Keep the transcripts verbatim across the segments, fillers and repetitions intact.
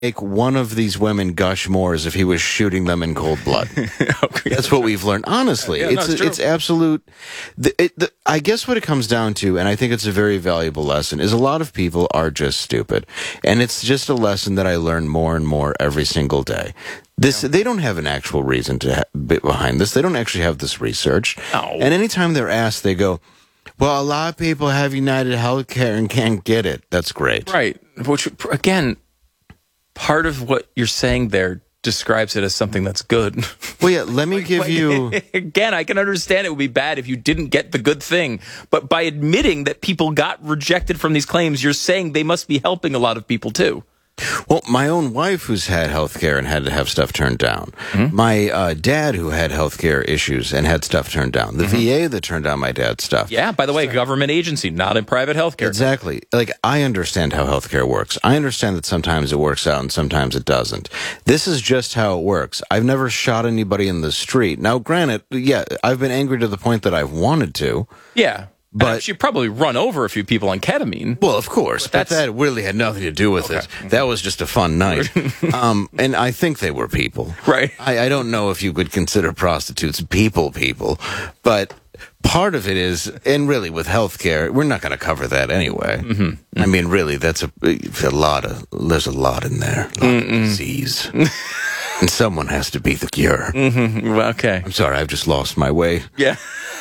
make one of these women gush more as if he was shooting them in cold blood. Okay. That's what we've learned. Honestly, yeah, it's no, it's, it's absolute. The, it, the, I guess what it comes down to, and I think it's a very valuable lesson, is a lot of people are just stupid, and it's just a lesson that I learn more and more every single day. This, they don't have an actual reason to ha- be behind this. They don't actually have this research. No. And anytime they're asked, they go, well, a lot of people have United Healthcare and can't get it. That's great. Right. Which, again, part of what you're saying there describes it as something that's good. Well, yeah, let me give you... Again, I can understand it would be bad if you didn't get the good thing. But by admitting that people got rejected from these claims, you're saying they must be helping a lot of people, too. Well, my own wife who's had health care and had to have stuff turned down. Mm-hmm. My uh, dad who had health care issues and had stuff turned down. The mm-hmm. V A that turned down my dad's stuff. Yeah, by the way, government agency, not in private health care. Exactly. Like, I understand how health care works. I understand that sometimes it works out and sometimes it doesn't. This is just how it works. I've never shot anybody in the street. Now, granted, yeah, I've been angry to the point that I've wanted to. Yeah. But you probably run over a few people on ketamine. Well, of course, but, but that really had nothing to do with okay. it. That was just a fun night. um, and I think they were people. Right. I, I don't know if you could consider prostitutes people people, but part of it is, and really with healthcare, we're not going to cover that anyway. Mm-hmm. Mm-hmm. I mean, really, that's a, a lot of, there's a lot in there. A lot of disease. And someone has to be the cure. Mm-hmm. Well, okay. I'm sorry, I've just lost my way. Yeah.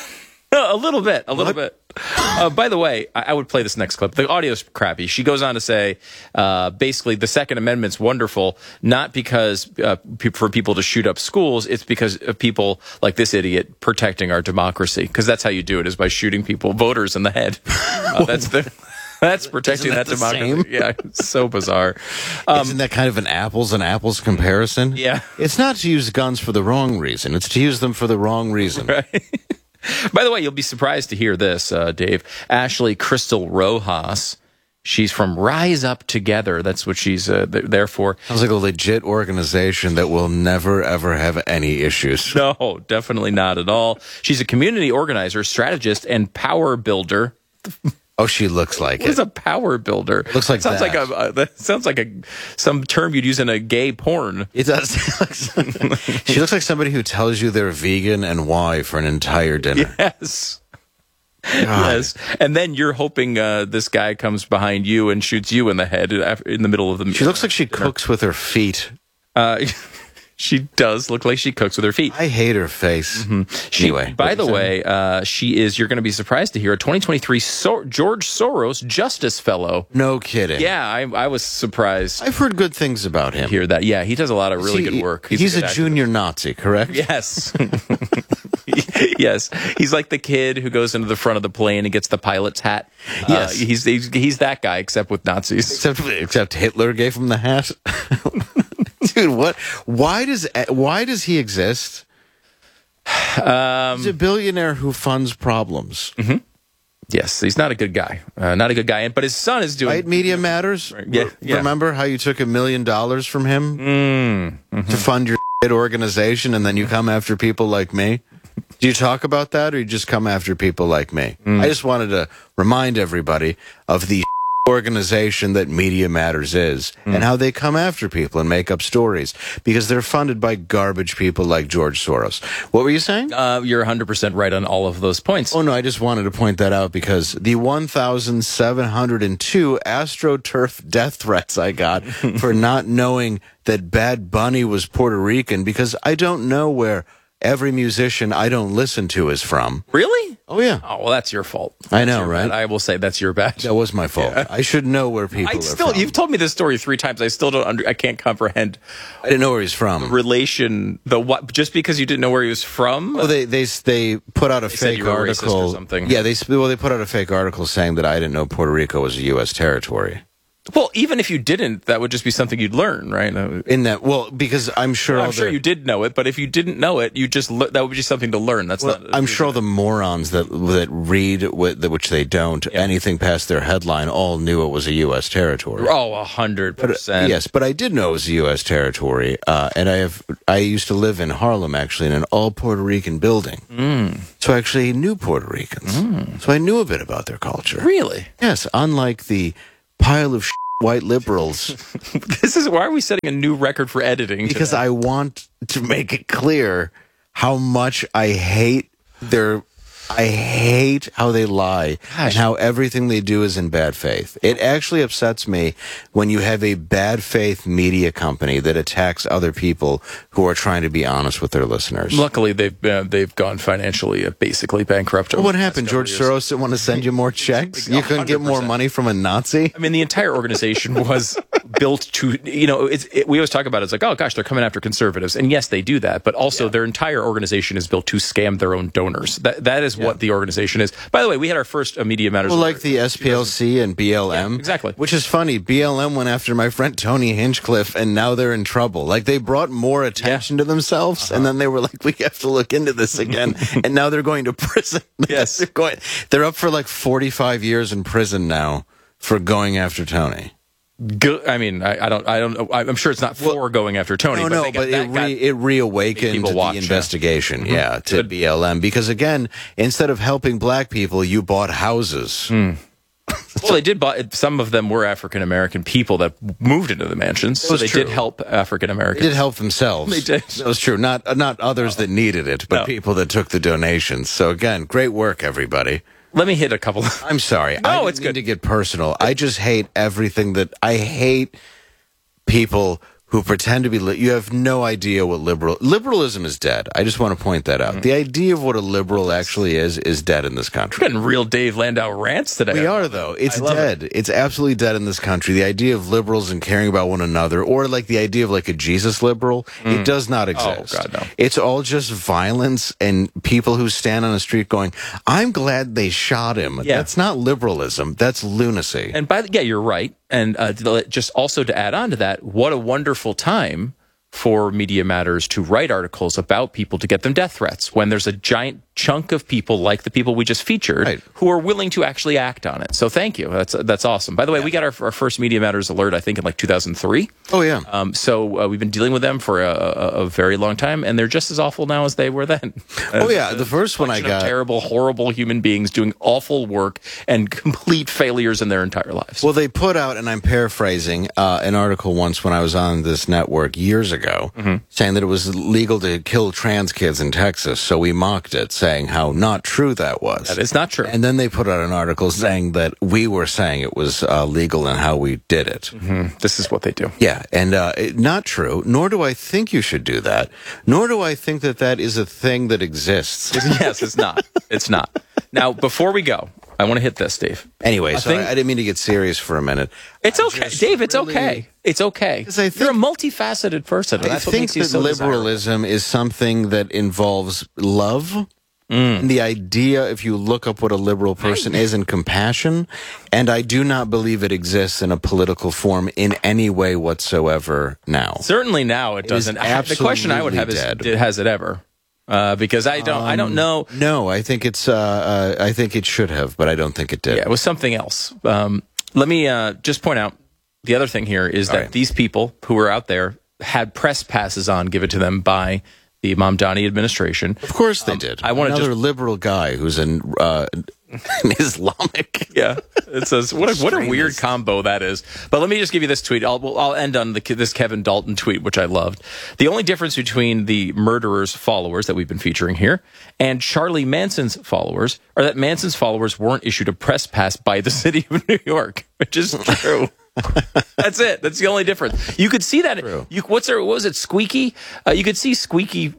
A little bit, a little what? bit. Uh, by the way, I, I would play this next clip. The audio's crappy. She goes on to say, uh, basically, the Second Amendment's wonderful, not because uh, pe- for people to shoot up schools, it's because of people like this idiot protecting our democracy. Because that's how you do it, is by shooting people, voters in the head. Uh, that's the... That's protecting that, that democracy. Same? Yeah, it's so bizarre. Um, Isn't that kind of an apples and apples comparison? Yeah. It's not to use guns for the wrong reason. It's to use them for the wrong reason. Right. By the way, you'll be surprised to hear this, uh, Dave. Ashley Crystal Rojas, she's from Rise Up Together. That's what she's uh, there for. Sounds like a legit organization that will never, ever have any issues. No, definitely not at all. She's a community organizer, strategist, and power builder. Oh, she looks like what it. What is a power builder? Looks like sounds that. like a uh, that sounds like a some term you'd use in a gay porn. It does. She looks like somebody who tells you they're vegan and why for an entire dinner. Yes. God. Yes. And then you're hoping uh, this guy comes behind you and shoots you in the head in the middle of the. She looks like she dinner. cooks with her feet. Uh, She does look like she cooks with her feet. I hate her face. Mm-hmm. She, anyway. By the way, uh, she is, you're going to be surprised to hear, a twenty twenty-three so- George Soros Justice Fellow. No kidding. Yeah, I, I was surprised. I've heard good things about him. Hear that. Yeah, he does a lot of really he, good work. He's, he's a, a junior Nazi, correct? Yes. Yes. He's like the kid who goes into the front of the plane and gets the pilot's hat. Yes. Uh, he's, he's he's that guy, except with Nazis. Except, except Hitler gave him the hat. Dude, what? Why does why does he exist? Um, he's a billionaire who funds problems. Mm-hmm. Yes, he's not a good guy. Uh, not a good guy. But his son is doing... Right? Media Matters? Yeah, yeah. Remember how you took a million dollars from him mm, mm-hmm. to fund your organization and then you come after people like me? Do you talk about that or you just come after people like me? Mm. I just wanted to remind everybody of the organization that Media Matters is mm. and how they come after people and make up stories because they're funded by garbage people like George Soros. What were you saying? Uh, you're one hundred percent right on all of those points. Oh, no, I just wanted to point that out because the one thousand seven hundred two AstroTurf death threats I got for not knowing that Bad Bunny was Puerto Rican because I don't know where every musician I don't listen to is from. Really? Oh, yeah. Oh, well, that's your fault. That's I know, right? Bad. I will say that's your bad. That was my fault. Yeah. I should know where people I are still, from. You've told me this story three times. I still don't under, I can't comprehend. I didn't know where he's from. The relation, the what, just because you didn't know where he was from? Well, they they they put out a they fake said you were article. Racist or something. Yeah, they well they put out a fake article saying that I didn't know Puerto Rico was a U S territory. Well, even if you didn't, that would just be something you'd learn, right? In that, well, because I'm sure well, all I'm sure the, you did know it, but if you didn't know it, you just le- that would be something to learn. That's well, not. I'm sure all the morons that that read with, which they don't yeah. anything past their headline all knew it was a U S territory. Oh, a hundred percent. Yes, but I did know it was a U S territory, uh, and I have I used to live in Harlem actually in an all Puerto Rican building, mm. so I actually knew Puerto Ricans. Mm. So I knew a bit about their culture. Really? Yes, unlike the pile of shit white liberals. This is why are we setting a new record for editing? Because today? I want to make it clear how much I hate their. I hate how they lie Gosh. and how everything they do is in bad faith. It actually upsets me when you have a bad faith media company that attacks other people who are trying to be honest with their listeners. Luckily, they've uh, they've gone financially uh, basically bankrupt. Well, what happened? George Soros didn't want to send you more checks? You couldn't get more money from a Nazi? I mean, the entire organization was built to, you know, it's, it, we always talk about it, it's like, oh gosh, they're coming after conservatives. And yes, they do that. But also Yeah. their entire organization is built to scam their own donors. That That is what the organization is. By the way, we had our first uh, Media Matters. Well, like the S P L C and B L M. Yeah, exactly. Which is funny. B L M went after my friend Tony Hinchcliffe, and now they're in trouble. Like, they brought more attention to themselves, uh-huh. and then they were like, we have to look into this again. And now they're going to prison. Yes. they're, going, they're up for like forty-five years in prison now for going after Tony. Go, I mean, I, I don't, I don't know. I'm sure it's not for Well, going after Tony. No, but no, they got, but it, that got- re, it reawakened people watch, the yeah. investigation, Mm-hmm. yeah, to Good. B L M. Because again, instead of helping black people, you bought houses. Mm. Well, they did buy, some of them were African American people that moved into the mansions. So was they true. did help African They Americans. did help themselves. They did. That was true. Not not others that needed it, but No. people that took the donations. So again, great work, everybody. Let me hit a couple of. I'm sorry. No, I didn't it's mean good. to get personal. I just hate everything that I hate people who pretend to be li- you have no idea what liberal liberalism is dead. I just want to point that Mm-hmm. out. The idea of what a liberal actually is is dead in this country. Getting real Dave Landau rants today. We are, though. It's I love dead. It's absolutely dead in this country. The idea of liberals and caring about one another, or like the idea of like a Jesus liberal, it does not exist. Oh, God, no. It's all just violence and people who stand on the street going, I'm glad they shot him. Yeah. That's not liberalism. That's lunacy. And by the, yeah, you're right. And uh, to- just also to add on to that, what a wonderful time for Media Matters to write articles about people to get them death threats when there's a giant chunk of people like the people we just featured Right. who are willing to actually act on it. So thank you. That's that's awesome. By the way, we got our, our first Media Matters alert, I think, in like two thousand three. oh, yeah. Um, so uh, we've been dealing with them for a, a, a very long time, and they're just as awful now as they were then. oh, yeah. The first one I Collection of got. terrible, horrible human beings doing awful work and complete failures in their entire lives. Well, they put out, and I'm paraphrasing, uh, an article once when I was on this network years ago, Mm-hmm. saying that it was legal to kill trans kids in Texas. So we mocked it, saying how not true that was. That is not true. And then they put out an article saying that we were saying it was uh, legal and how we did it. Mm-hmm. This is what they do. Yeah, and uh, it, not true, nor do I think you should do that, nor do I think that that is a thing that exists. Yes, it's not. It's not. Now, before we go, I want to hit this, Dave. Anyway, I so think- I, I didn't mean to get serious for a minute. It's I okay, just Dave. It's really- okay. It's okay. 'Cause I think- You're a multifaceted person. And I that's what think makes you that so desirable. liberalism is something that involves love. Mm. And the idea, if you look up what a liberal person is, and compassion, and I do not believe it exists in a political form in any way whatsoever now. Certainly now it It is doesn't. I- the question I would have is, absolutely did, has it ever? Uh, because I don't, I don't know. No, I think it's. Uh, uh, I think it should have, but I don't think it did. Yeah, it was something else. Um, let me uh, just point out the other thing here is that right. these people who were out there had press passes on given to them by the Mamdani administration. Of course they Um, did. I wanna another just- liberal guy who's an, uh, an Islamic. Yeah, it says what a, what a weird combo that is. But let me just give you this tweet. I'll well, I'll end on the, this Kevin Dalton tweet, which I loved. The only difference between the murderer's followers that we've been featuring here and Charlie Manson's followers are that Manson's followers weren't issued a press pass by the city of New York, which is true. That's it. That's the only difference. You could see that. True. You, what's there? What was it? Squeaky. Uh, you could see Squeaky.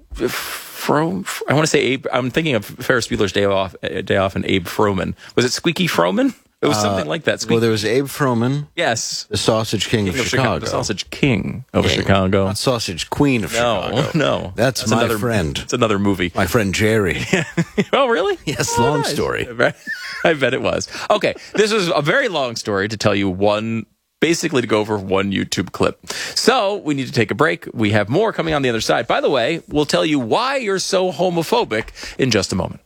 Fro, I want to say Abe. I'm thinking of Ferris Bueller's Day Off. uh, Day Off and Abe Froman. Was it Squeaky Froman? It was something like that. Squeaky. Well, there was Abe Froman, yes. the Sausage King, King of, of Chicago. Chicago. The Sausage King of King. Chicago. Not Sausage Queen of No, Chicago. no. That's, my another, friend. It's another movie. My friend Jerry. Oh, really? Yes, Oh, long nice. story. I bet, I bet it was. Okay, this is a very long story to tell you one, basically to go over one YouTube clip. So we need to take a break. We have more coming on the other side. By the way, we'll tell you why you're so homophobic in just a moment.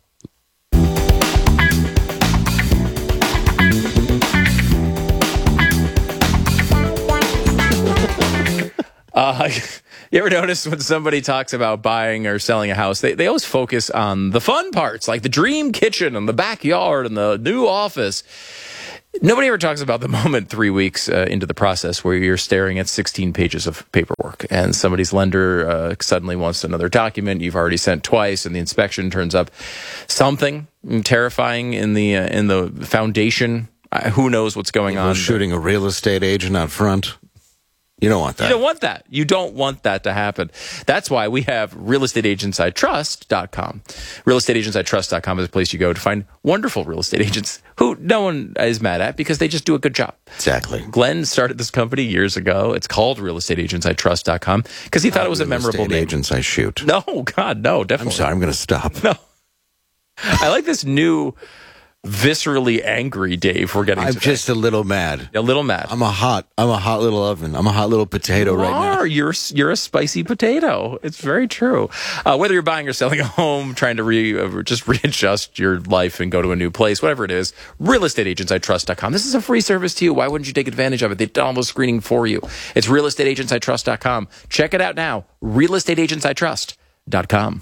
Uh, you ever notice when somebody talks about buying or selling a house, they, they always focus on the fun parts, like the dream kitchen and the backyard and the new office. Nobody ever talks about the moment three weeks uh, into the process where you're staring at sixteen pages of paperwork and somebody's lender uh, suddenly wants another document you've already sent twice, and the inspection turns up something terrifying in the uh, in the foundation. Uh, who knows what's going on? Shooting a real estate agent out front. You don't want that. You don't want that. You don't want that to happen. That's why we have real estate agents I trust dot com. real estate agents I trust dot com is a place you go to find wonderful real estate agents who no one is mad at because they just do a good job. Exactly. Glenn started this company years ago. It's called real estate agents I trust dot com because he thought Not it was a memorable real estate name. Agents I shoot. No, God, no, definitely. I'm sorry, I'm going to stop. No. I like this new viscerally angry Dave we're getting I'm today. just a little mad. A little mad. I'm a hot, I'm a hot little oven. I'm a hot little potato You right now. are. You're you're a spicy potato. It's very true. Uh, whether you're buying or selling a home, trying to re, uh, just readjust your life and go to a new place, whatever it is, real estate agents I trust dot com. This is a free service to you. Why wouldn't you take advantage of it? They've done all the screening for you. It's real estate agents I trust dot com. Check it out now. real estate agents I trust dot com.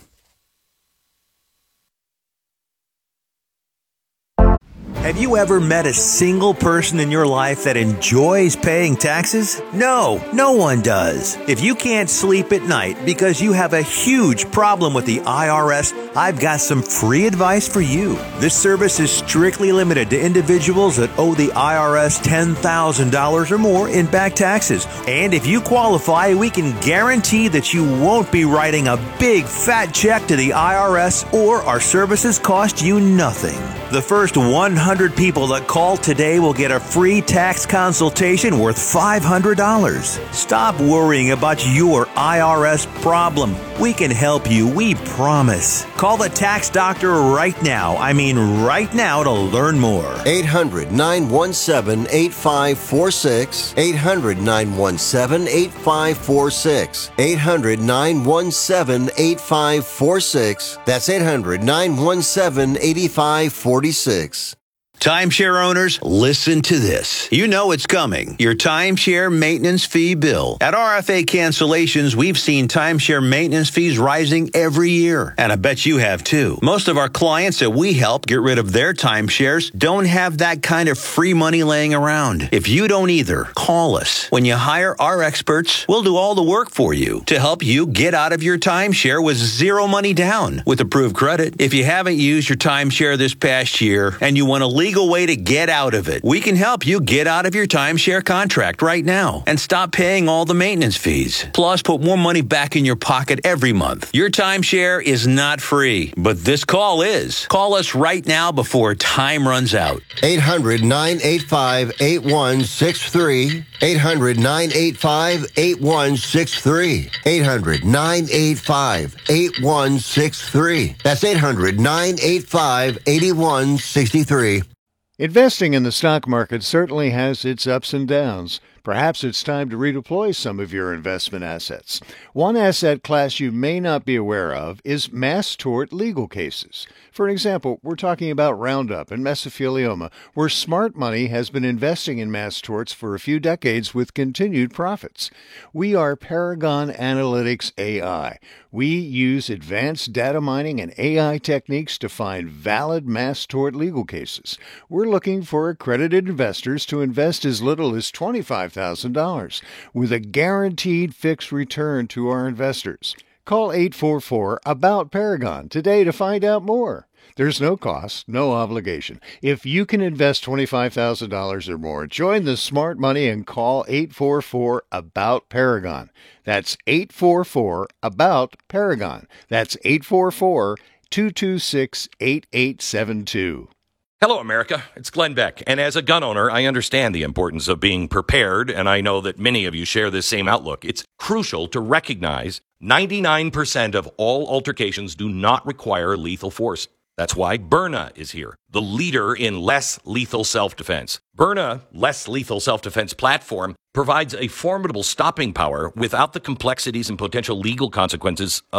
Have you ever met a single person in your life that enjoys paying taxes? No, no one does. If you can't sleep at night because you have a huge problem with the I R S, I've got some free advice for you. This service is strictly limited to individuals that owe the I R S ten thousand dollars or more in back taxes. And if you qualify, we can guarantee that you won't be writing a big fat check to the I R S, or our services cost you nothing. The first one hundred people that call today will get a free tax consultation worth five hundred dollars. Stop worrying about your I R S problem. We can help you, we promise. Call the tax doctor right now. I mean right now to learn more. eight hundred, nine one seven, eight five four six. eight hundred, nine one seven, eight five four six. eight hundred, nine one seven, eight five four six. That's eight hundred, nine one seven, eight five four six. Timeshare owners, listen to this. You know it's coming. Your timeshare maintenance fee bill. At R F A Cancellations, we've seen timeshare maintenance fees rising every year. And I bet you have too. Most of our clients that we help get rid of their timeshares don't have that kind of free money laying around. If you don't either, call us. When you hire our experts, we'll do all the work for you to help you get out of your timeshare with zero money down with approved credit. If you haven't used your timeshare this past year and you want to legal way to get out of it, we can help you get out of your timeshare contract right now and stop paying all the maintenance fees. Plus, put more money back in your pocket every month. Your timeshare is not free, but this call is. Call us right now before time runs out. eight hundred, nine eight five, eight one six three. eight hundred, nine eight five, eight one six three. eight hundred, nine eight five, eight one six three. That's eight hundred, nine eight five, eight one six three. Investing in the stock market certainly has its ups and downs. Perhaps it's time to redeploy some of your investment assets. One asset class you may not be aware of is mass tort legal cases. For example, we're talking about Roundup and mesothelioma, where smart money has been investing in mass torts for a few decades with continued profits. We are Paragon Analytics A I. We use advanced data mining and A I techniques to find valid mass tort legal cases. We're looking for accredited investors to invest as little as twenty-five thousand dollars with a guaranteed fixed return to our investors. Call eight four four, ABOUT Paragon today to find out more. There's no cost, no obligation. If you can invest twenty-five thousand dollars or more, join the smart money and call eight four four, ABOUT Paragon. That's eight four four, ABOUT Paragon. That's eight four four, two two six, eight eight seven two. Hello, America. It's Glenn Beck. And as a gun owner, I understand the importance of being prepared, and I know that many of you share this same outlook. It's crucial to recognize ninety-nine percent of all altercations do not require lethal force. That's why Byrna is here, the leader in less lethal self-defense. Byrna, less lethal self-defense platform, provides a formidable stopping power without the complexities and potential legal consequences of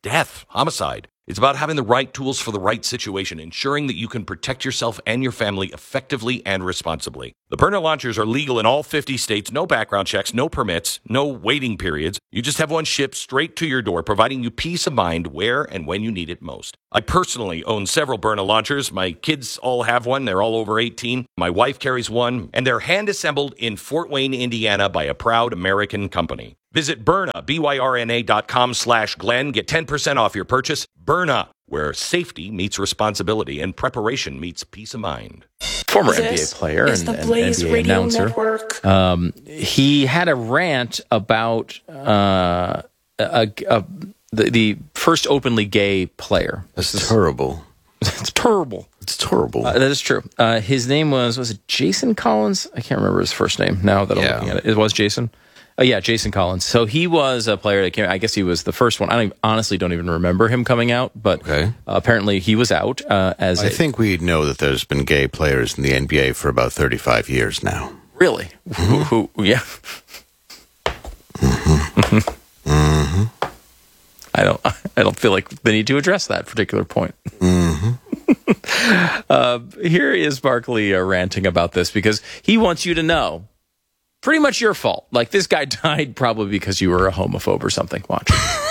death, homicide. It's about having the right tools for the right situation, ensuring that you can protect yourself and your family effectively and responsibly. The Byrna launchers are legal in all fifty states, no background checks, no permits, no waiting periods. You just have one shipped straight to your door, providing you peace of mind where and when you need it most. I personally own several Byrna launchers. My kids all have one. They're all over eighteen. My wife carries one, and they're hand-assembled in Fort Wayne, Indiana by a proud American company. Visit Byrna, B Y R N A dot com slash Glenn. Get ten percent off your purchase. Byrna, where safety meets responsibility and preparation meets peace of mind. Former N B A player and, and N B A announcer. Um, he had a rant about uh, a, a, the, the first openly gay player. That's terrible. It's terrible. It's terrible. Uh, that is true. Uh, his name was, was it Jason Collins? I can't remember his first name now that I'm Yeah. looking at it. It was Jason? Uh, yeah, Jason Collins. So he was a player that came, I guess he was the first one. I don't even, honestly don't even remember him coming out, but Okay. uh, apparently he was out uh, as I a, think we know that there's been gay players in the N B A for about thirty-five years now. Really? Mm-hmm. Who, who, yeah. Mm-hmm. Mm-hmm. I don't. I don't feel like they need to address that particular point. Mm-hmm. uh, here is Barkley uh, ranting about this because he wants you to know, pretty much your fault. Like this guy died probably because you were a homophobe or something. Watch.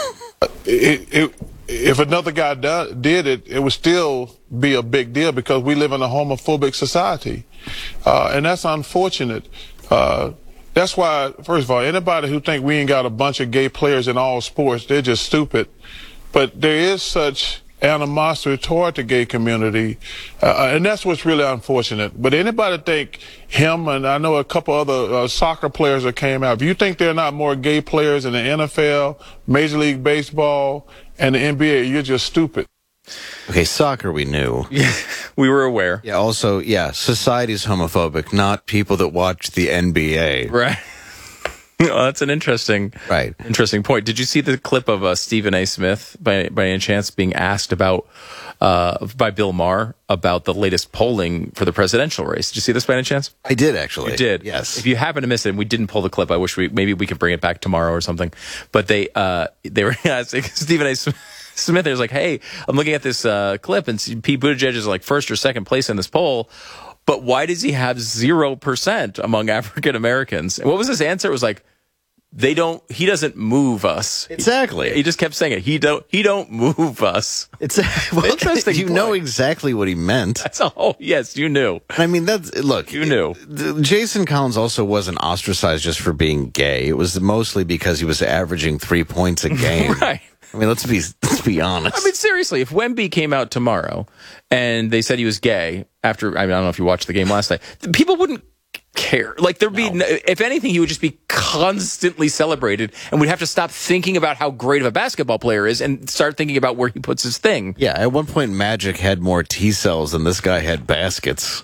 It, it, if another guy do, did it, it would still be a big deal because we live in a homophobic society, uh, and that's unfortunate. Uh, That's why, first of all, anybody who think we ain't got a bunch of gay players in all sports, they're just stupid. But there is such animosity toward the gay community, uh, and that's what's really unfortunate. But anybody think him, and I know a couple other uh, soccer players that came out, if you think there are not more gay players in the N F L, Major League Baseball, and the N B A, you're just stupid. Okay, soccer we knew. Yeah, we were aware. Yeah, also, yeah, society's homophobic, not people that watch the N B A. Right. Well, that's an interesting, Right. interesting point. Did you see the clip of uh, Stephen A. Smith, by by any chance, being asked about uh, by Bill Maher about the latest polling for the presidential race? Did you see this by any chance? I did, actually. You did. Yes. If you happen to miss it, and we didn't pull the clip, I wish we maybe we could bring it back tomorrow or something. But they uh, they were asking Stephen A. Smith. Smith was like, hey, I'm looking at this uh, clip, and Pete Buttigieg is like first or second place in this poll, but why does he have zero percent among African Americans? And what was his answer? It was like, they don't, he doesn't move us. Exactly. He just kept saying it. He don't, he don't move us. It's well, Interesting You point. know exactly what he meant. That's all. Yes, you knew. I mean, that's, look. You knew. Jason Collins also wasn't ostracized just for being gay. It was mostly because he was averaging three points a game. Right. I mean, let's be let's be honest. I mean, seriously, if Wemby came out tomorrow and they said he was gay after, I, mean, I don't know if you watched the game last night, people wouldn't care. Like, there'd be, no. if anything, he would just be constantly celebrated, and we'd have to stop thinking about how great of a basketball player is and start thinking about where he puts his thing. Yeah, at one point, Magic had more T cells than this guy had baskets.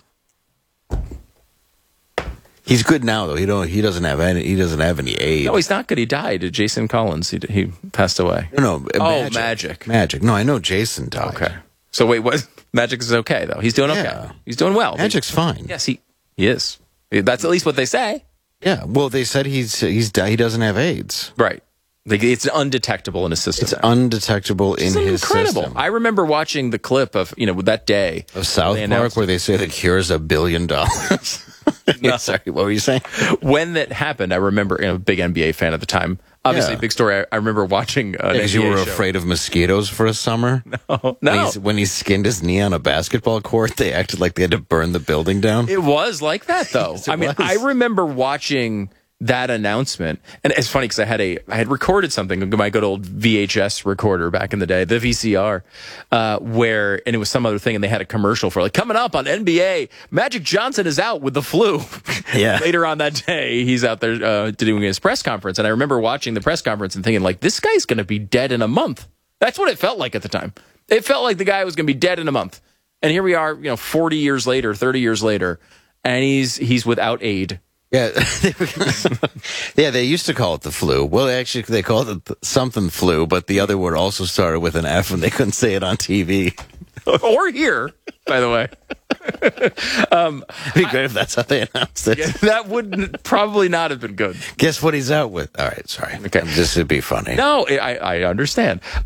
He's good now, though. He don't. He doesn't have any. He doesn't have any AIDS. No, he's not good. He died. Jason Collins. He he passed away. No, no. Oh, Magic. Magic. Magic. No, I know Jason died. Okay. So wait, what? Magic is okay though. He's doing okay. Yeah. He's doing well. Magic's fine. Yes, he he is. That's at least what they say. Yeah. Well, they said he's he's he doesn't have AIDS. Right. Like, it's undetectable in his system. It's undetectable in It's his incredible. system. I remember watching the clip of, you know, that day Of South they Park, announced- where they say the cure's a billion dollars. No. Sorry, what were you saying? when that happened. I remember, you know, a big N B A fan at the time. Obviously, Yeah. big story. I, I remember watching uh, an Because N B A you were show. afraid of mosquitoes for a summer? Oh, When, no, he's, when he skinned his knee on a basketball court, they acted like they had to burn the building down. it was like that though. Yes, it I mean, was. I remember watching that announcement, and it's funny because I had a I had recorded something, my good old V H S recorder back in the day, the V C R, uh, where and it was some other thing, and they had a commercial for like coming up on N B A, Magic Johnson is out with the flu. Yeah. Later on that day, he's out there uh, doing his press conference, and I remember watching the press conference and thinking like, this guy's going to be dead in a month. That's what it felt like at the time. It felt like the guy was going to be dead in a month, and here we are, you know, forty years later, thirty years later, and he's he's without aid. Yeah, yeah. They used to call it the flu. Well, actually, they called it th- something flu, but the other word also started with an F, and they couldn't say it on T V. Or here, by the way. um, It'd be great if that's how they announced it. yeah, that would probably not have been good. Guess what he's out with? All right, sorry. Okay. This would be funny. No, I, I understand. Um,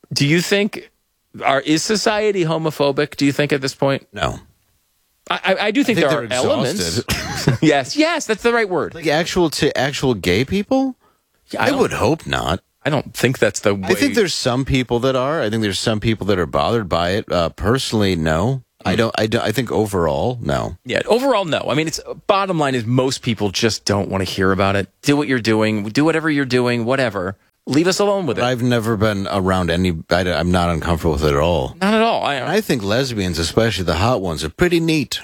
Do you think, are is society homophobic, do you think, at this point? No. I, I, I do think, I think there are they're elements. exhausted. yes, yes, that's the right word. Like actual to actual gay people? Yeah, I I don't- would hope not. I don't think that's the way. I think there's some people that are. I think there's some people that are bothered by it. Uh, personally, no. I don't. I don't. I think overall, no. Yeah, overall, no. I mean, it's bottom line is most people just don't want to hear about it. Do what you're doing. Do whatever you're doing. Whatever. Leave us alone with it. I've never been around any. I, I'm not uncomfortable with it at all. Not at all. I, I think lesbians, especially the hot ones, are pretty neat.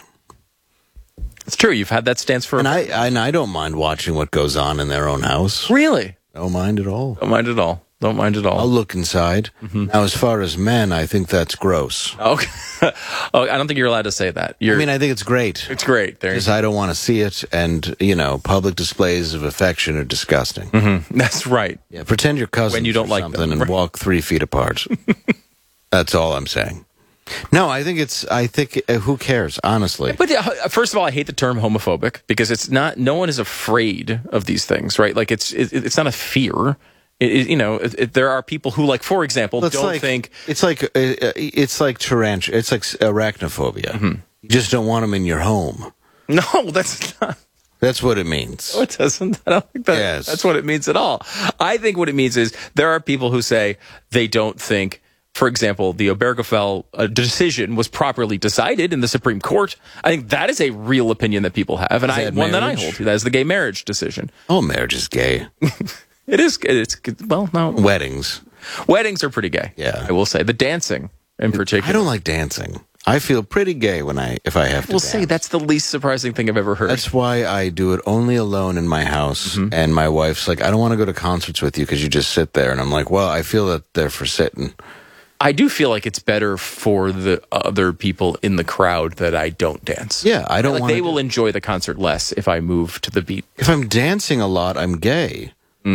it's true. You've had that stance for. And I and I don't mind watching what goes on in their own house. really Don't mind at all. don't mind at all. Don't mind at all. I'll look inside. Mm-hmm. Now, as far as men, I think that's gross. Okay. oh, I don't think you're allowed to say that. You're, I mean, I think it's great. it's great. There. Because I don't want to see it, and you know, public displays of affection are disgusting. That's right. Yeah, pretend you're cousins When you don't or like something them, and right. walk three feet apart. That's all I'm saying. No, I think it's. I think uh, who cares, honestly. But uh, first of all, I hate the term homophobic because it's not. No one is afraid of these things, right? Like it's it, it's not a fear. It, it, you know, it, it, there are people who, like, for example, It's don't like, think. it's like uh, uh, it's like tarantula. It's like arachnophobia. Mm-hmm. You just don't want them in your home. No, that's not. That's what it means. No, it doesn't. I don't think that, Yes. that's what it means at all. I think what it means is there are people who say they don't think, for example, the Obergefell uh, decision was properly decided in the Supreme Court. I think that is a real opinion that people have, and Is I that one that I marriage? hold to. That is the gay marriage decision. Oh, marriage is gay. It is. It's well, no. Weddings. Weddings are pretty gay. Yeah. I will say the dancing in particular. I don't like dancing. I feel pretty gay when I if I have to. We'll dance. say that's the least surprising thing I've ever heard. That's why I do it only alone in my house. Mm-hmm. And my wife's like, I don't want to go to concerts with you because you just sit there. And I'm like, well, I feel that they're for sitting. I do feel like it's better for the other people in the crowd that I don't dance. Yeah, I don't like want they will enjoy the concert less if I move to the beat. If I'm dancing a lot, I'm gay.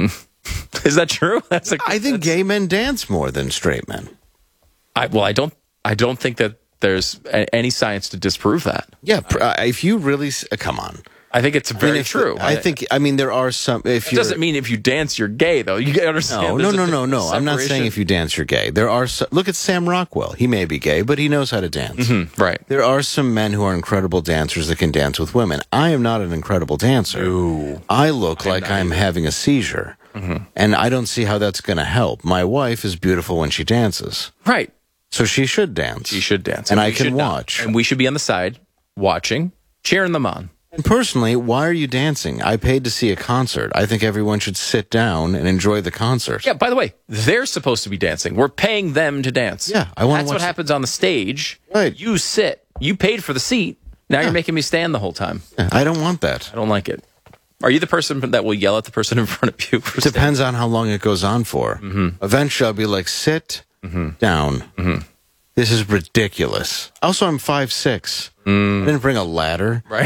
Is that true? That's a, I think gay men dance more than straight men. I, well, I don't. I don't think that there's a, any science to disprove that. Yeah, pr- uh, if you really s- uh, come on. I think it's very I mean, if- true. I think. I mean, there are some. If it you doesn't mean if you dance you're gay, though. You understand? No, no, there's a no, no, different no. I'm not saying separation. if you dance, you're gay. There are. So, look at Sam Rockwell. He may be gay, but he knows how to dance. Mm-hmm, right. There are some men who are incredible dancers that can dance with women. I am not an incredible dancer. Ooh. I look like I'm having a seizure, Mm-hmm. and I don't see how that's going to help. My wife is beautiful when she dances, Right. so she should dance. She should dance, and, I we can should not. watch. and we should be on the side watching, cheering them on. And personally, why are you dancing? I paid to see a concert. I think everyone should sit down and enjoy the concert. Yeah. By the way, they're supposed to be dancing. We're paying them to dance. Yeah, I wanna That's what watch- happens on the stage. Right. You sit. You paid for the seat. Now you're making me stand the whole time. I don't want that. I don't like it. Are you the person that will yell at the person in front of you? For It depends on how long it goes on for. Mm-hmm. Eventually, I'll be like, sit down. This is ridiculous. Also, I'm five six. Mm. I didn't bring a ladder. Right.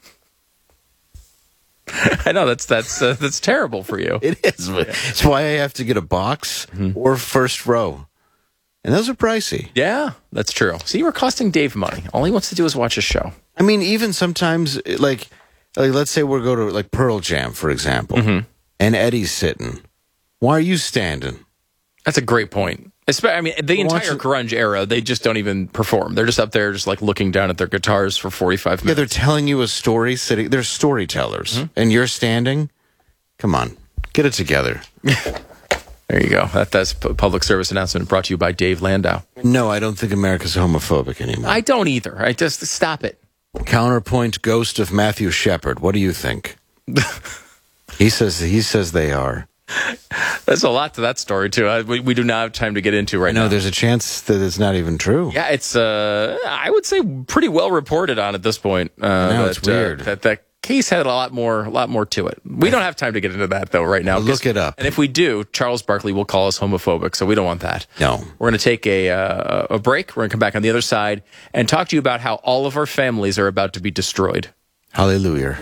I know that's that's uh, that's terrible for you. It is. but It's why I have to get a box Mm-hmm. or first row. And those are pricey. Yeah, that's true. See, we're costing Dave money. All he wants to do is watch a show. I mean, even sometimes, like, like let's say we're going to, like, Pearl Jam, for example, Mm-hmm. and Eddie's sitting. Why are you standing? That's a great point. Espe- I mean, the Watch entire it- grunge era, they just don't even perform. They're just up there, just like looking down at their guitars for forty-five Yeah, they're minutes. telling you a story. Sitting, they're storytellers, Mm-hmm. and you're standing. Come on, get it together. There you go. That, that's a public service announcement brought to you by Dave Landau. No, I don't think America's homophobic anymore. I don't either. I just stop it. Counterpoint: Ghost of Matthew Shepard. What do you think? he says he says they are. There's a lot to that story too. I, we, we do not have time to get into right No, now. there's a chance that it's not even true. Yeah, it's uh, I would say pretty well reported on at this point. Uh, know, that, it's weird. Uh, that that case had a lot more, a lot more to it. We don't have time to get into that though right now. Well, look 'cause- it up. And if we do, Charles Barkley will call us homophobic, so we don't want that. No. We're going to take a uh, a break. We're going to come back on the other side and talk to you about how all of our families are about to be destroyed. Hallelujah.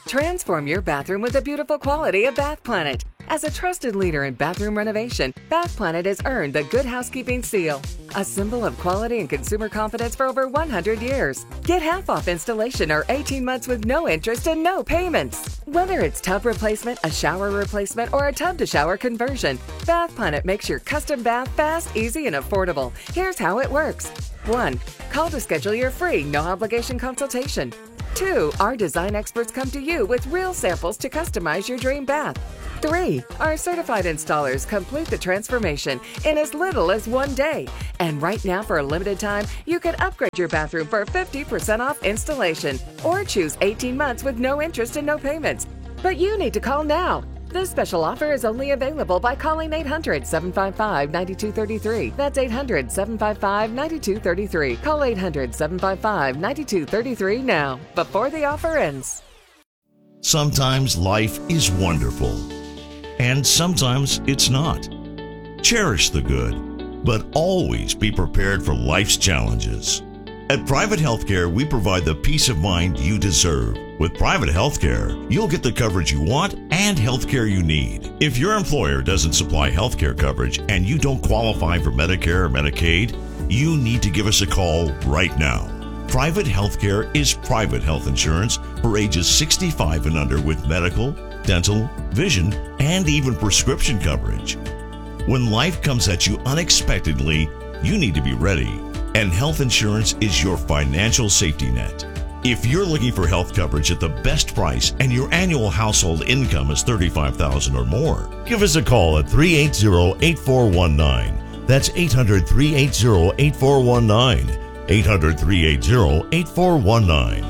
Transform your bathroom with the beautiful quality of Bath Planet. As a trusted leader in bathroom renovation, Bath Planet has earned the Good Housekeeping seal, a symbol of quality and consumer confidence for over one hundred years. Get half off installation or eighteen months with no interest and no payments. Whether it's tub replacement, a shower replacement, or a tub-to-shower conversion, Bath Planet makes your custom bath fast, easy, and affordable. Here's how it works. one. Call to schedule your free, no-obligation consultation. two. Our design experts come to you with real samples to customize your dream bath. three. Our certified installers complete the transformation in as little as one day. And right now, for a limited time, you can upgrade your bathroom for fifty percent off installation or choose eighteen months with no interest and no payments. But you need to call now. This special offer is only available by calling eight hundred, seven five five, nine two three three. That's eight hundred, seven five five, nine two three three. Call eight hundred, seven five five, nine two three three now, before the offer ends. Sometimes life is wonderful, and sometimes it's not. Cherish the good, but always be prepared for life's challenges. At Private Healthcare, we provide the peace of mind you deserve. With Private Healthcare, you'll get the coverage you want and healthcare you need. If your employer doesn't supply healthcare coverage and you don't qualify for Medicare or Medicaid, you need to give us a call right now. Private Healthcare is private health insurance for ages sixty-five and under with medical, dental, vision, and even prescription coverage. When life comes at you unexpectedly, you need to be ready. And health insurance is your financial safety net. If you're looking for health coverage at the best price and your annual household income is thirty-five thousand dollars or more, give us a call at three eight zero, eight four one nine. That's eight hundred, three eight zero, eight four one nine. eight hundred, three eight zero, eight four one nine.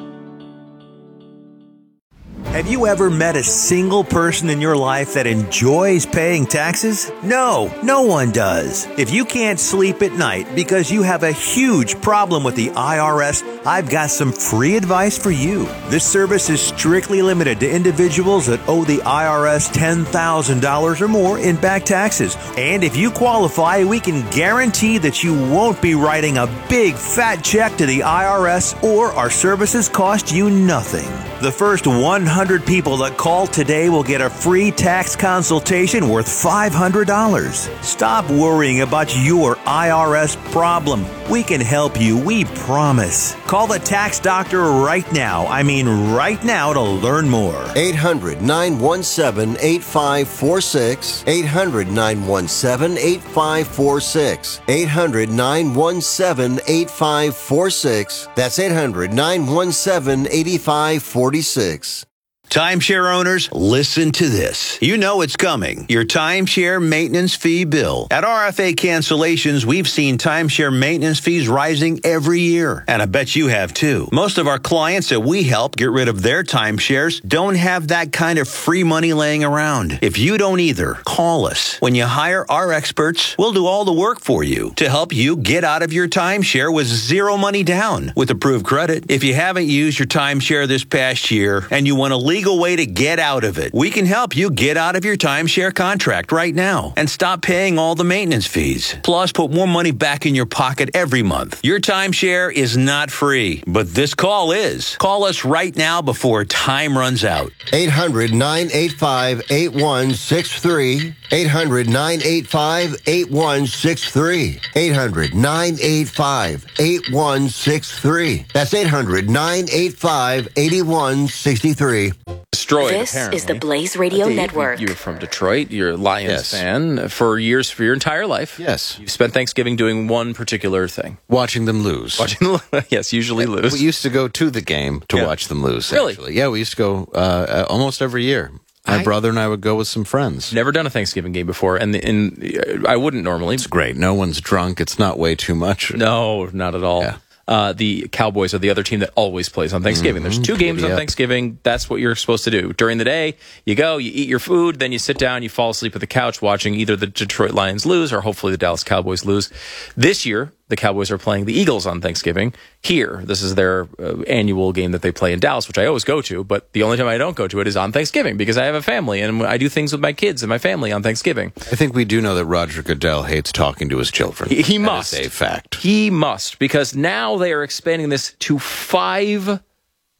Have you ever met a single person in your life that enjoys paying taxes? No, no one does. If you can't sleep at night because you have a huge problem with the I R S, I've got some free advice for you. This service is strictly limited to individuals that owe the I R S ten thousand dollars or more in back taxes. And if you qualify, we can guarantee that you won't be writing a big fat check to the I R S, or our services cost you nothing. The first one hundred people that call today will get a free tax consultation worth five hundred dollars. Stop worrying about your I R S problem. We can help you, we promise. Call the tax doctor right now. I mean right now to learn more. eight hundred, nine one seven, eight five four six. eight hundred, nine one seven, eight five four six. eight hundred, nine one seven, eight five four six. That's eight hundred, nine one seven, eight five four six. Timeshare owners, listen to this. You know it's coming. Your timeshare maintenance fee bill. At R F A Cancellations, we've seen timeshare maintenance fees rising every year. And I bet you have too. Most of our clients that we help get rid of their timeshares don't have that kind of free money laying around. If you don't either, call us. When you hire our experts, we'll do all the work for you to help you get out of your timeshare with zero money down with approved credit. If you haven't used your timeshare this past year and you want to leave legal way to get out of it. We can help you get out of your timeshare contract right now and stop paying all the maintenance fees. Plus, put more money back in your pocket every month. Your timeshare is not free, but this call is. Call us right now before time runs out. eight hundred, nine eight five, eight one six three. eight hundred, nine eight five, eight one six three. eight hundred, nine eight five, eight one six three. That's eight hundred, nine eight five, eight one six three. Destroyed, this apparently. is the Blaze Radio Dave, Network. You, you're from Detroit. You're a Lions Yes. fan for years, for your entire life. Yes. You've spent Thanksgiving doing one particular thing. Watching them lose. Watching them, yes, usually lose. We used to go to the game to Yeah. watch them lose. Really? Actually. Yeah, we used to go uh, uh, almost every year. My I- brother and I would go with some friends. Never done a Thanksgiving game before, and, and I wouldn't normally. It's great. No one's drunk. It's not way too much. No, not at all. Yeah. Uh, the Cowboys are the other team that always plays on Thanksgiving. There's two games on Yep. Thanksgiving. That's what you're supposed to do. During the day, you go, you eat your food, then you sit down, you fall asleep at the couch watching either the Detroit Lions lose or hopefully the Dallas Cowboys lose. This year, the Cowboys are playing the Eagles on Thanksgiving. Here, this is their uh, annual game that they play in Dallas, which I always go to, but the only time I don't go to it is on Thanksgiving because I have a family and I do things with my kids and my family on Thanksgiving. I think we do know that Roger Goodell hates talking to his children. He, he That must. is a fact. He must, because now they are expanding this to five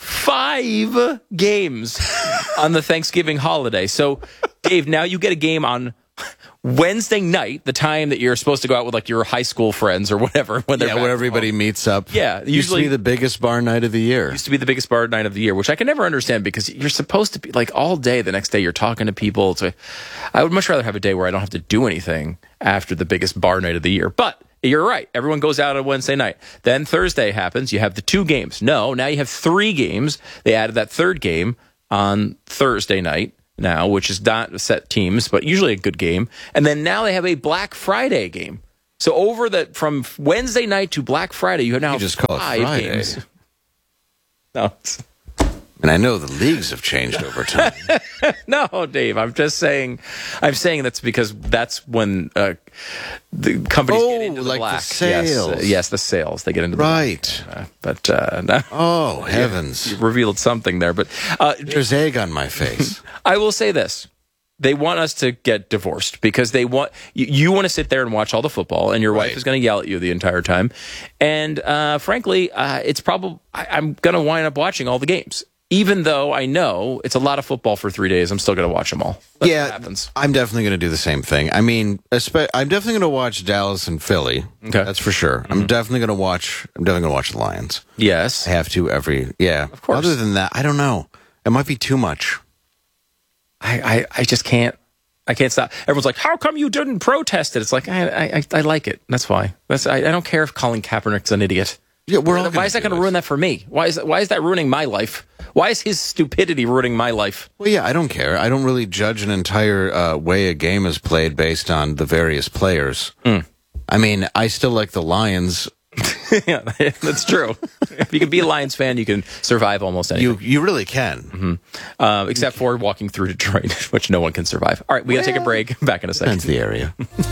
five games on the Thanksgiving holiday. So, Dave, now you get a game on Wednesday night, the time that you're supposed to go out with like your high school friends or whatever. When they're yeah, when everybody home. meets up. Yeah, usually usually used to be the biggest bar night of the year. Used to be the biggest bar night of the year, which I can never understand because you're supposed to be like all day. The next day you're talking to people. So I would much rather have a day where I don't have to do anything after the biggest bar night of the year. But you're right. Everyone goes out on Wednesday night. Then Thursday happens. You have the two games. No, now you have three games. They added that third game on Thursday night now, which is not set teams, but usually a good game. And then now they have a Black Friday game. So over the from Wednesday night to Black Friday, you have now you just call five it Friday. games. No. It's, and I know the leagues have changed over time. no, Dave. I'm just saying. I'm saying that's because that's when uh, the companies oh, get into the like black. the sales. Yes, uh, yes, the sales. They get into the right. Black. Uh, but uh, no. Oh heavens! You revealed something there. But uh, there's egg on my face. I will say this. They want us to get divorced because they want you, you want to sit there and watch all the football, and your right. wife is going to yell at you the entire time. And uh, frankly, uh, it's probably I'm going to wind up watching all the games, even though I know it's a lot of football for three days. I'm still going to watch them all. That's yeah, what happens. I'm definitely going to do the same thing. I mean, espe- I'm definitely going to watch Dallas and Philly. Okay, that's for sure. Mm-hmm. I'm definitely going to watch. I'm definitely going to watch the Lions. Yes, I have to every. Yeah, of course. Other than that, I don't know. It might be too much. I, I, I just can't. I can't stop. Everyone's like, "How come you didn't protest it?" It's like I I, I like it. That's why. That's I, I don't care if Colin Kaepernick's an idiot. Yeah, we're all. Why is that going to ruin that for me? Why is why is that ruining my life? Why is his stupidity ruining my life? Well, yeah, I don't care. I don't really judge an entire uh, way a game is played based on the various players. Mm. I mean, I still like the Lions. Yeah, that's true. If you can be a Lions fan, you can survive almost anything. You you really can. Mm-hmm. Uh, except for walking through Detroit, which no one can survive. All right, we got to take a break. Back in a second. Depends the area.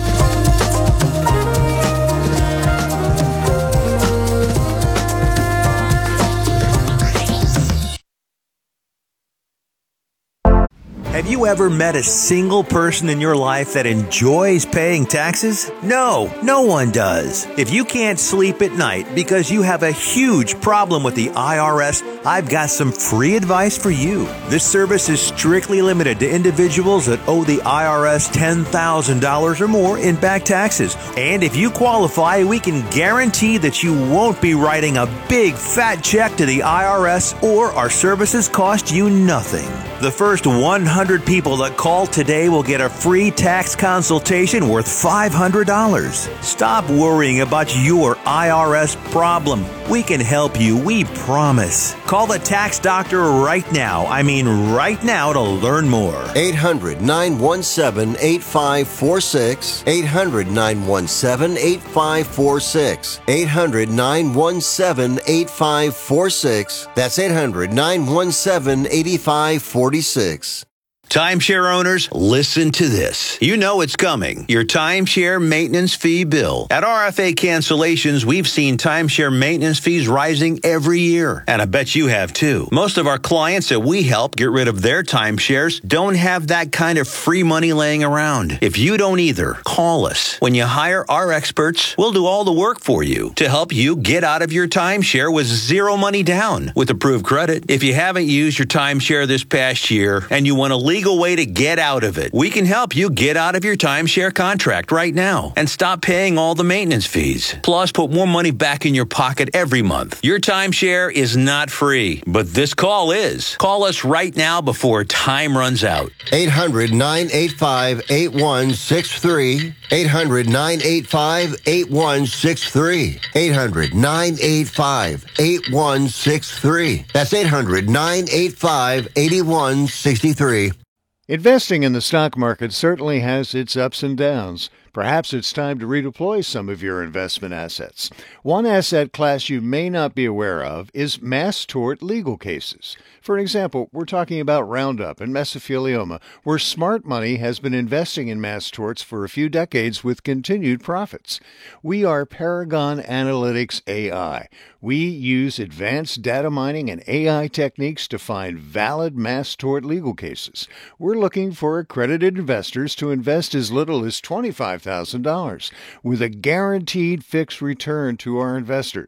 Have you ever met a single person in your life that enjoys paying taxes? No, no one does. If you can't sleep at night because you have a huge problem with the I R S, I've got some free advice for you. This service is strictly limited to individuals that owe the I R S ten thousand dollars or more in back taxes. And if you qualify, we can guarantee that you won't be writing a big fat check to the I R S, or our services cost you nothing. The first one hundred people that call today will get a free tax consultation worth five hundred dollars. Stop worrying about your I R S problem. We can help you, we promise. Call the tax doctor right now. I mean right now to learn more. eight hundred, nine one seven, eight five four six. eight hundred, nine one seven, eight five four six. eight hundred, nine one seven, eight five four six. That's eight hundred, nine one seven, eight five four six. Timeshare owners, listen to this. You know it's coming. Your timeshare maintenance fee bill. At R F A Cancellations, we've seen timeshare maintenance fees rising every year. And I bet you have too. Most of our clients that we help get rid of their timeshares don't have that kind of free money laying around. If you don't either, call us. When you hire our experts, we'll do all the work for you to help you get out of your timeshare with zero money down with approved credit. If you haven't used your timeshare this past year and you want to leave legal way to get out of it. We can help you get out of your timeshare contract right now and stop paying all the maintenance fees. Plus, put more money back in your pocket every month. Your timeshare is not free, but this call is. Call us right now before time runs out. eight hundred, nine eight five, eight one six three. eight hundred, nine eight five, eight one six three. eight hundred, nine eight five, eight one six three. That's eight hundred, nine eight five, eight one six three. Investing in the stock market certainly has its ups and downs. Perhaps it's time to redeploy some of your investment assets. One asset class you may not be aware of is mass tort legal cases. For example, we're talking about Roundup and mesothelioma, where smart money has been investing in mass torts for a few decades with continued profits. We are Paragon Analytics A I. We use advanced data mining and A I techniques to find valid mass tort legal cases. We're looking for accredited investors to invest as little as twenty-five thousand dollars with a guaranteed fixed return to our investors.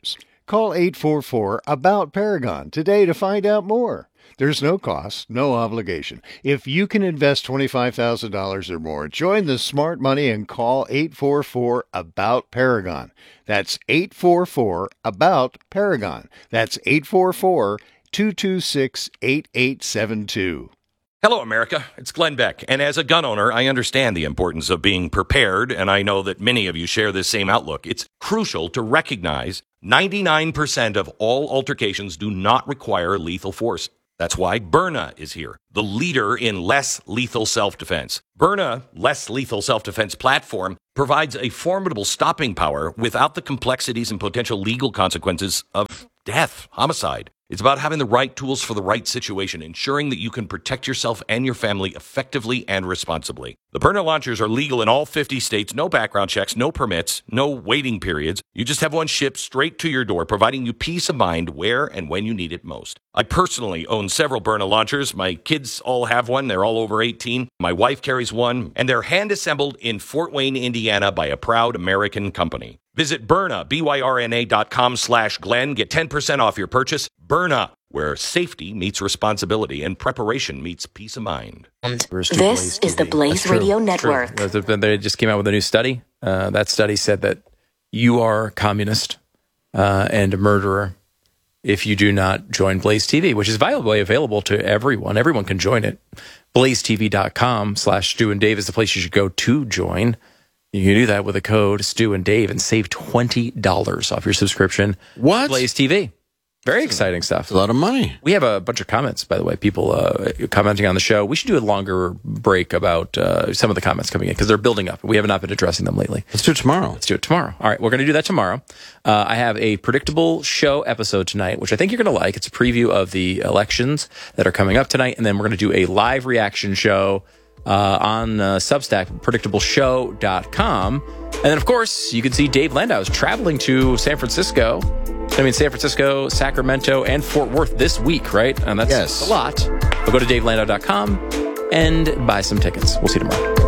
Call eight four four, A B O U T, Paragon today to find out more. There's no cost, no obligation. If you can invest twenty-five thousand dollars or more, join the smart money and call eight four four, A B O U T, Paragon. That's eight four four, A B O U T, Paragon. That's eight four four, two two six, eight eight seven two. Hello, America. It's Glenn Beck. And as a gun owner, I understand the importance of being prepared, and I know that many of you share this same outlook. It's crucial to recognize ninety-nine percent of all altercations do not require lethal force. That's why Byrna is here, the leader in less lethal self-defense. Byrna, less lethal self-defense platform, provides a formidable stopping power without the complexities and potential legal consequences of death, homicide. It's about having the right tools for the right situation, ensuring that you can protect yourself and your family effectively and responsibly. The Byrna launchers are legal in all fifty states, no background checks, no permits, no waiting periods. You just have one shipped straight to your door, providing you peace of mind where and when you need it most. I personally own several Byrna launchers. My kids all have one. They're all over eighteen. My wife carries one, and they're hand-assembled in Fort Wayne, Indiana by a proud American company. Visit Byrna, B Y R N A dot com slash Glenn. Get ten percent off your purchase. Byrna, where safety meets responsibility and preparation meets peace of mind. This is the Blaze Radio Network. They just came out with a new study. Uh, that study said that you are communist uh, and a murderer if you do not join Blaze T V, which is viably available to everyone. Everyone can join it. Blaze T V dot com slash Stu and Dave is the place you should go to join. You can do that with a code Stu and Dave and save twenty dollars off your subscription. What? Blaze T V. Very exciting stuff. It's a lot of money. We have a bunch of comments, by the way, people uh, commenting on the show. We should do a longer break about uh, some of the comments coming in because they're building up. We have not been addressing them lately. Let's do it tomorrow. Let's do it tomorrow. All right, we're going to do that tomorrow. Uh, I have a predictable show episode tonight, which I think you're going to like. It's a preview of the elections that are coming up tonight, and then we're going to do a live reaction show uh, on uh, Substack, predictable show dot com. And then, of course, you can see Dave Landau is traveling to San Francisco. I mean, San Francisco, Sacramento, and Fort Worth this week, right? And that's yes. a lot. But go to Dave Landau dot com and buy some tickets. We'll see you tomorrow.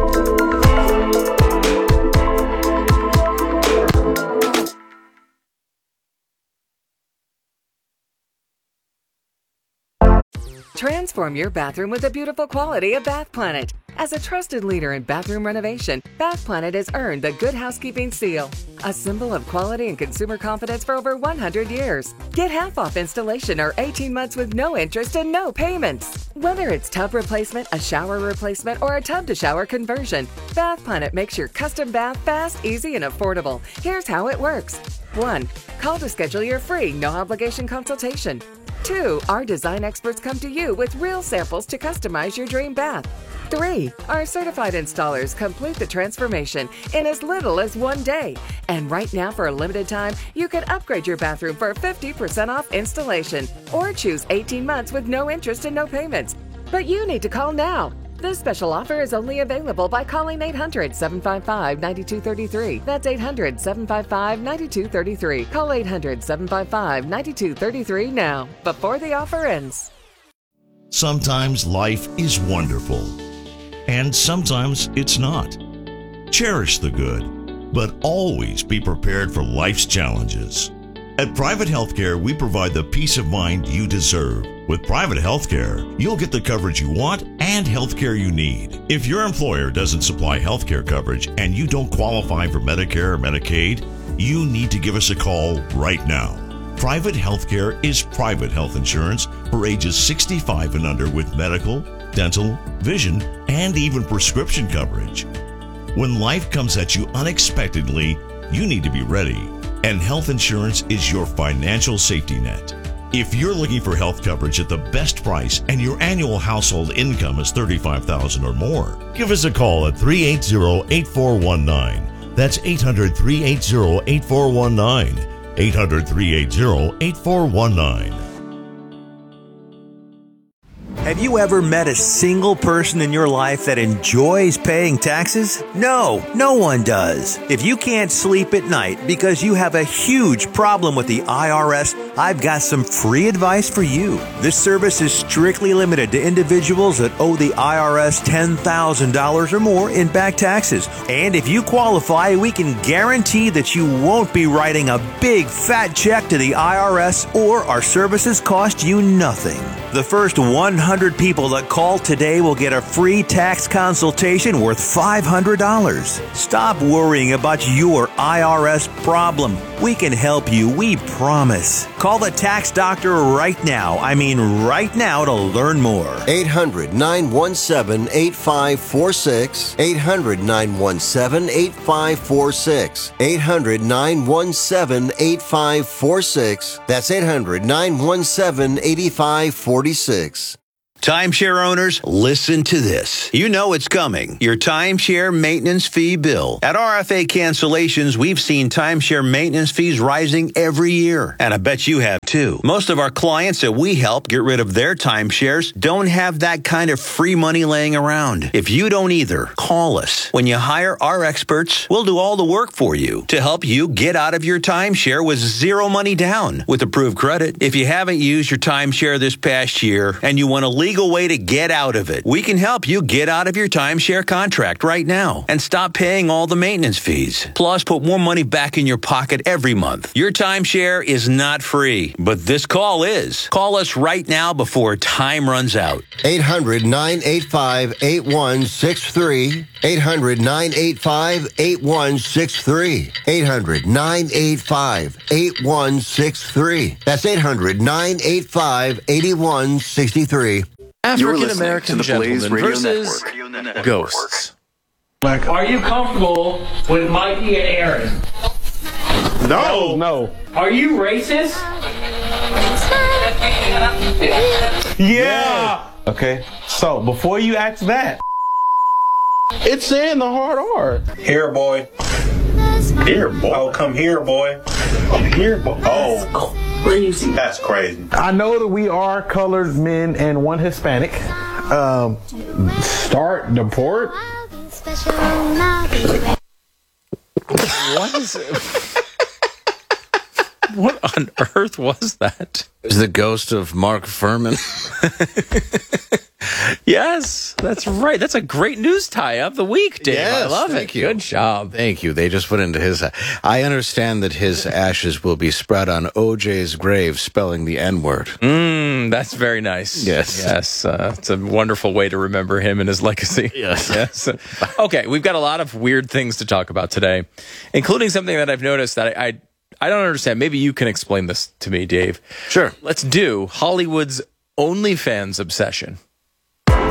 Transform your bathroom with the beautiful quality of Bath Planet. As a trusted leader in bathroom renovation, Bath Planet has earned the Good Housekeeping Seal, a symbol of quality and consumer confidence for over one hundred years. Get half off installation or eighteen months with no interest and no payments. Whether it's tub replacement, a shower replacement, or a tub-to-shower conversion, Bath Planet makes your custom bath fast, easy, and affordable. Here's how it works. one. Call to schedule your free, no-obligation consultation. two. Our design experts come to you with real samples to customize your dream bath. three. Our certified installers complete the transformation in as little as one day. And right now, for a limited time, you can upgrade your bathroom for fifty percent off installation or choose eighteen months with no interest and no payments. But you need to call now. This special offer is only available by calling eight hundred, seven five five, nine two three three. That's eight hundred, seven five five, nine two three three. Call eight hundred, seven five five, nine two three three now, before the offer ends. Sometimes life is wonderful, and sometimes it's not. Cherish the good, but always be prepared for life's challenges. At Private Healthcare, we provide the peace of mind you deserve. With Private Healthcare, you'll get the coverage you want and healthcare you need. If your employer doesn't supply healthcare coverage and you don't qualify for Medicare or Medicaid, you need to give us a call right now. Private Healthcare is private health insurance for ages sixty-five and under with medical, dental, vision, and even prescription coverage. When life comes at you unexpectedly, you need to be ready. And health insurance is your financial safety net. If you're looking for health coverage at the best price and your annual household income is thirty-five thousand dollars or more, give us a call at three eight zero, eight four one nine. That's eight hundred, three eight zero, eight four one nine. eight hundred, three eight zero, eight four one nine. Have you ever met a single person in your life that enjoys paying taxes? No, no one does. If you can't sleep at night because you have a huge problem with the I R S, I've got some free advice for you. This service is strictly limited to individuals that owe the I R S ten thousand dollars or more in back taxes. And if you qualify, we can guarantee that you won't be writing a big fat check to the I R S, or our services cost you nothing. The first one hundred people that call today will get a free tax consultation worth five hundred dollars. Stop worrying about your I R S problem. We can help you, we promise. Call the tax doctor right now. I mean right now to learn more. eight hundred, nine one seven, eight five four six. eight hundred, nine one seven, eight five four six. eight hundred, nine one seven, eight five four six. That's eight hundred, nine one seven, eight five four six. Timeshare owners, listen to this. You know it's coming. Your timeshare maintenance fee bill. At R F A Cancellations, we've seen timeshare maintenance fees rising every year. And I bet you have too. Most of our clients that we help get rid of their timeshares don't have that kind of free money laying around. If you don't either, call us. When you hire our experts, we'll do all the work for you to help you get out of your timeshare with zero money down with approved credit. If you haven't used your timeshare this past year and you want to leave legal way to get out of it, we can help you get out of your timeshare contract right now and stop paying all the maintenance fees. Plus, put more money back in your pocket every month. Your timeshare is not free, but this call is. Call us right now before time runs out. eight hundred, nine eight five, eight one six three. eight hundred, nine eight five, eight one six three. eight hundred, nine eight five, eight one six three. That's eight hundred, nine eight five, eight one six three. African American gentlemen versus Network. ghosts. Are you comfortable with Mikey and Aaron? No, no. Are you racist? Yeah. Okay, so before you ask that, It's saying the hard R. here, boy. Here, boy. Oh, come here, boy. Here, boy. Oh, crazy. That's crazy. I know that we are colored men and one Hispanic. Um, start deport. What is it? What on earth was that? It was the ghost of Mark Furman. Yes, that's right. That's a great news tie of the week, Dave. Yes, I love thank it. you. Good job. Thank you. They just put into his. I understand that his ashes will be spread on O J's grave, spelling the N word. Mm, that's very nice. Yes. Yes. Uh, it's a wonderful way to remember him and his legacy. Yes. Yes. Okay, we've got a lot of weird things to talk about today, including something that I've noticed that I, I, I don't understand. Maybe you can explain this to me, Dave. Sure. Let's do Hollywood's OnlyFans obsession.